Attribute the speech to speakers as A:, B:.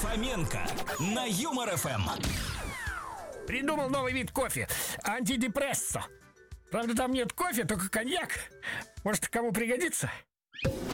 A: Фоменко на Юмор ФМ.
B: Придумал новый вид кофе. Антидепрессо. Правда, там нет кофе, только коньяк. Может, кому пригодится?